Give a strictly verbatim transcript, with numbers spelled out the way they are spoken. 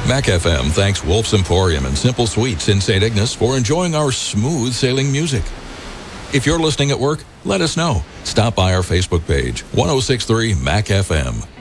Mac F M thanks Wolf's Emporium and Simple Sweets in Saint Ignace for enjoying our smooth sailing music. If you're listening at work, let us know. Stop by our Facebook page, one oh six point three Mac F M.